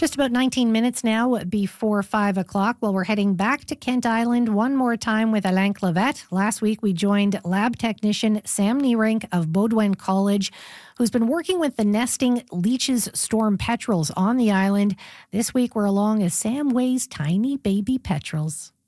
Just about 19 minutes now before 5 o'clock. Well, we're heading back to Kent Island one more time with Alain Clavette. Last week, we joined lab technician Sam Nierink of Baudouin College, who's been working with the nesting Leach's storm petrels on the island. This week, we're along as Sam weighs tiny baby petrels.